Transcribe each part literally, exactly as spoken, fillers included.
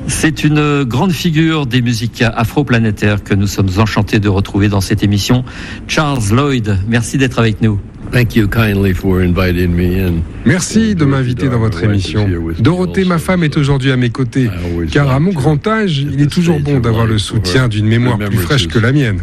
C'est une grande figure des musiques afro-planétaires que nous sommes enchantés de retrouver dans cette émission. Charles Lloyd, merci d'être avec nous. Merci de m'inviter dans votre émission. Dorothée, ma femme, est aujourd'hui à mes côtés, car à mon grand âge, il est toujours bon d'avoir le soutien d'une mémoire plus fraîche que la mienne.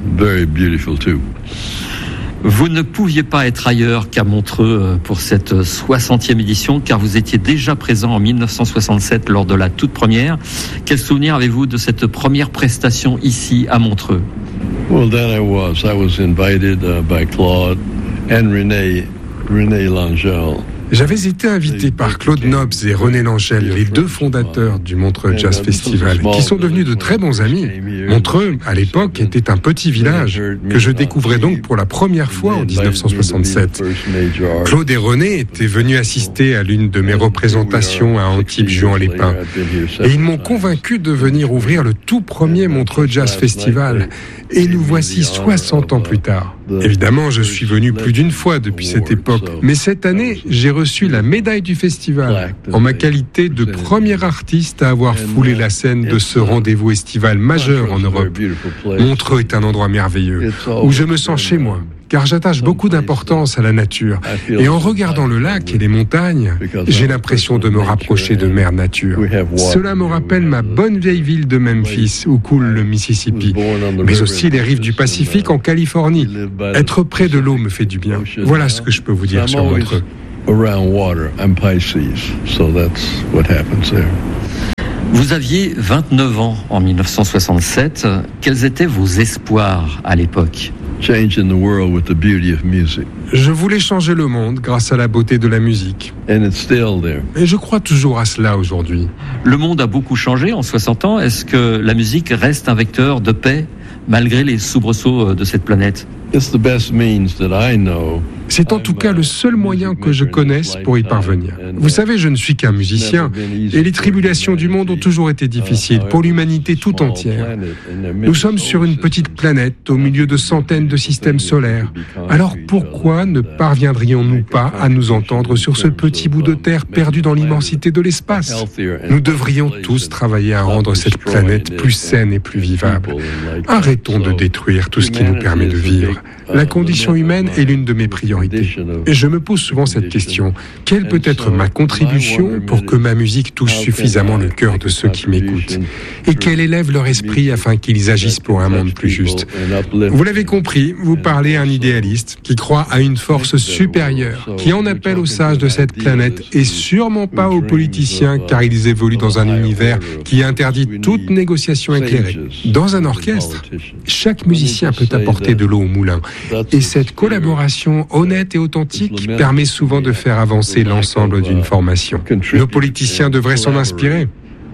Vous ne pouviez pas être ailleurs qu'à Montreux pour cette soixantième édition, car vous étiez déjà présent en mille neuf cent soixante-sept lors de la toute première. Quel souvenir avez-vous de cette première prestation ici à Montreux? Well, then I was. I was invited uh, by Claude and René, René Langel. J'avais été invité par Claude Nobs et René Langel, les deux fondateurs du Montreux Jazz Festival, qui sont devenus de très bons amis. Montreux, à l'époque, était un petit village que je découvrais donc pour la première fois en dix-neuf cent soixante-sept. Claude et René étaient venus assister à l'une de mes représentations à Antibes-Juan-les-Pins. Et ils m'ont convaincu de venir ouvrir le tout premier Montreux Jazz Festival. Et nous voici soixante ans plus tard. Évidemment, je suis venu plus d'une fois depuis cette époque, mais cette année, j'ai reçu la médaille du festival en ma qualité de premier artiste à avoir foulé la scène de ce rendez-vous estival majeur en Europe. Montreux est un endroit merveilleux où je me sens chez moi, car j'attache beaucoup d'importance à la nature. Et en regardant le lac et les montagnes, j'ai l'impression de me rapprocher de Mère Nature. Cela me rappelle ma bonne vieille ville de Memphis, où coule le Mississippi, mais aussi les rives du Pacifique en Californie. Être près de l'eau me fait du bien. Voilà ce que je peux vous dire sur Montreux. Vous aviez vingt-neuf ans en mille neuf cent soixante-sept. Quels étaient vos espoirs à l'époque? Je voulais changer le monde grâce à la beauté de la musique. Et je crois toujours à cela aujourd'hui. Le monde a beaucoup changé en soixante ans. Est-ce que la musique reste un vecteur de paix malgré les soubresauts de cette planète? C'est en tout cas le seul moyen que je connaisse pour y parvenir. Vous savez, je ne suis qu'un musicien, et les tribulations du monde ont toujours été difficiles pour l'humanité tout entière. Nous sommes sur une petite planète au milieu de centaines de systèmes solaires. Alors pourquoi ne parviendrions-nous pas à nous entendre sur ce petit bout de terre perdu dans l'immensité de l'espace? Nous devrions tous travailler à rendre cette planète plus saine et plus vivable. Arrêtons de détruire tout ce qui nous permet de vivre. La condition humaine est l'une de mes priorités. Et je me pose souvent cette question. Quelle peut être ma contribution pour que ma musique touche suffisamment le cœur de ceux qui m'écoutent? Et qu'elle élève leur esprit afin qu'ils agissent pour un monde plus juste? Vous l'avez compris, vous parlez à un idéaliste qui croit à une force supérieure, qui en appelle aux sages de cette planète et sûrement pas aux politiciens, car ils évoluent dans un univers qui interdit toute négociation éclairée. Dans un orchestre, chaque musicien peut apporter de l'eau au moulin. Et cette collaboration honnête et authentique permet souvent de faire avancer l'ensemble d'une formation. Nos politiciens devraient s'en inspirer.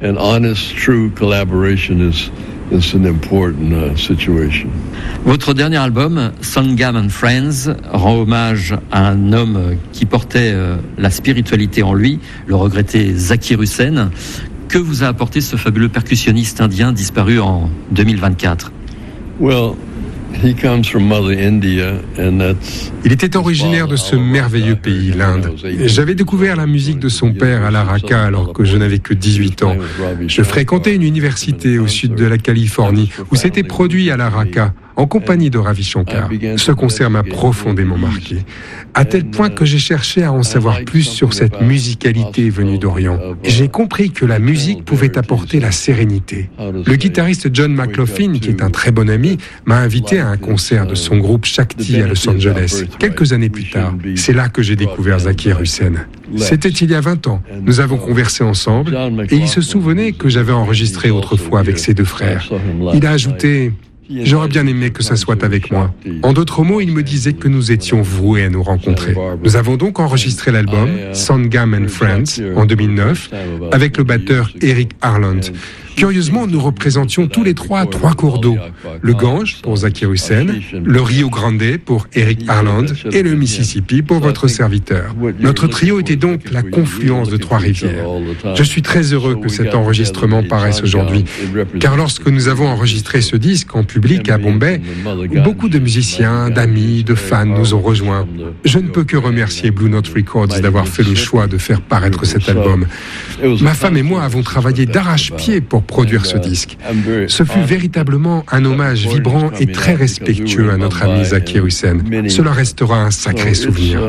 Votre dernier album, Sangam and Friends, rend hommage à un homme qui portait la spiritualité en lui, le regretté Zakir Hussain. Que vous a apporté ce fabuleux percussionniste indien disparu en deux mille vingt-quatre? Well, He comes from Mother India, and that's... Il était originaire de ce merveilleux pays, l'Inde. J'avais découvert la musique de son père à la Raqqa alors que je n'avais que dix-huit ans. Je fréquentais une université au sud de la Californie où s'était produit à la Raqqa, en compagnie de Ravi Shankar. Ce concert m'a profondément marqué, à tel point que j'ai cherché à en savoir plus sur cette musicalité venue d'Orient. J'ai compris que la musique pouvait apporter la sérénité. Le guitariste John McLaughlin, qui est un très bon ami, m'a invité à un concert de son groupe Shakti à Los Angeles, quelques années plus tard. C'est là que j'ai découvert Zakir Hussain. C'était il y a vingt ans. Nous avons conversé ensemble et il se souvenait que j'avais enregistré autrefois avec ses deux frères. Il a ajouté... J'aurais bien aimé que ça soit avec moi. En d'autres mots, il me disait que nous étions voués à nous rencontrer. Nous avons donc enregistré l'album Sangam and Friends en deux mille neuf avec le batteur Eric Harland, Curieusement, nous représentions tous les trois trois cours d'eau. Le Gange pour Zakir Hussain, le Rio Grande pour Eric Harland et le Mississippi pour votre serviteur. Notre trio était donc la confluence de trois rivières. Je suis très heureux que cet enregistrement paraisse aujourd'hui, car lorsque nous avons enregistré ce disque en public à Bombay, beaucoup de musiciens, d'amis, de fans nous ont rejoints. Je ne peux que remercier Blue Note Records d'avoir fait le choix de faire paraître cet album. Ma femme et moi avons travaillé d'arrache-pied pour produire ce disque. Ce fut véritablement un hommage vibrant et très respectueux à notre ami Zakir Hussain. Cela restera un sacré souvenir.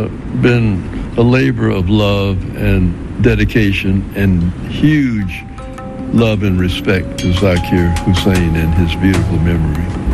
Love and respect to Zakir Hussain and his beautiful memory.